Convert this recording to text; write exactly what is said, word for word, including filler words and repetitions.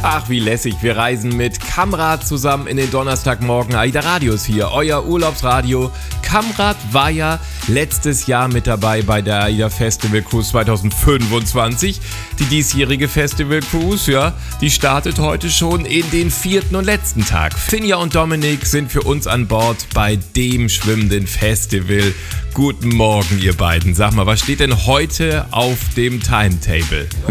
Ach, wie lässig. Wir reisen mit Kamrad zusammen in den Donnerstagmorgen. AIDA Radio ist hier, euer Urlaubsradio. Kamrad war ja letztes Jahr mit dabei bei der AIDA Festival Cruise zwanzig fünfundzwanzig. Die diesjährige Festival Cruise, ja, die startet heute schon in den vierten und letzten Tag. Finja und Dominik sind für uns an Bord bei dem schwimmenden Festival. Guten Morgen, ihr beiden. Sag mal, was steht denn heute auf dem Timetable?